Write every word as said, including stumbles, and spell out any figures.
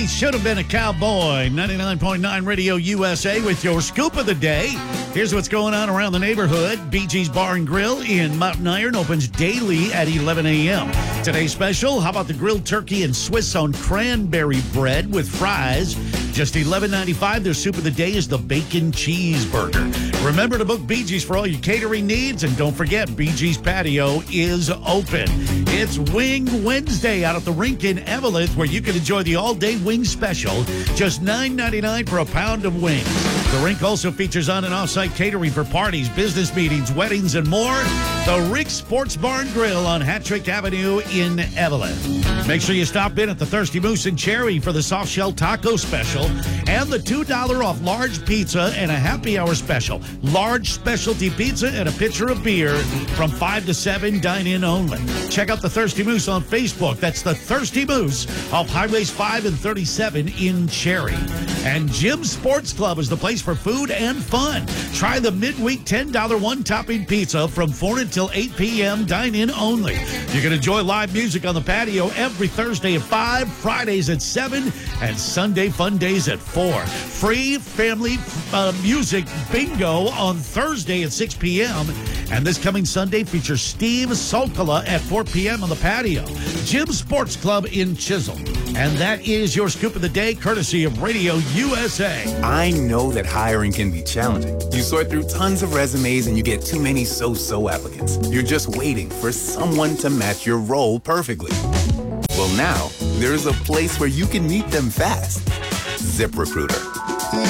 Should have been a cowboy. ninety-nine point nine Radio U S A with your scoop of the day. Here's what's going on around the neighborhood. Bee Gees Bar and Grill in Mountain Iron opens daily at eleven a.m. Today's special, how about the grilled turkey and Swiss on cranberry bread with fries? Just eleven ninety-five. Their soup of the day is the bacon cheeseburger. Remember to book Bee Gees for all your catering needs. And don't forget, Bee Gees Patio is open. It's Wing Wednesday out at the rink in Evelyn, where you can enjoy the all-day wing special. Just nine ninety-nine for a pound of wings. The rink also features on and off-site catering for parties, business meetings, weddings, and more. The Rick Sports Bar and Grill on Hattrick Avenue in Evelyn. Make sure you stop in at the Thirsty Moose and Cherry for the soft shell taco special and the two dollars off large pizza and a happy hour special. Large specialty pizza and a pitcher of beer from five to seven, dine-in only. Check out the Thirsty Moose on Facebook. That's the Thirsty Moose off Highways five and thirty-seven in Cherry. And Jim's Sports Club is the place for food and fun. Try the midweek ten dollars one-topping pizza from four until eight p.m. dine-in only. You can enjoy live music on the patio every Thursday at five, Fridays at seven, and Sunday fun days at four. Free family uh, music bingo on Thursday at six p.m. And this coming Sunday features Steve Solkola at four p.m. on the patio. Jim's Sports Club in Chisholm. And that is your scoop of the day, courtesy of Radio U S A. I know that hiring can be challenging. You sort through tons of resumes and you get too many so-so applicants. You're just waiting for someone to match your role perfectly. Well, now, there's a place where you can meet them fast. ZipRecruiter.